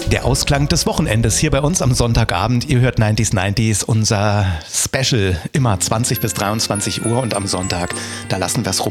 Der Ausklang des Wochenendes hier bei uns am Sonntagabend. Ihr hört 90s, unser Special, immer 20 bis 23 Uhr und am Sonntag, da lassen wir es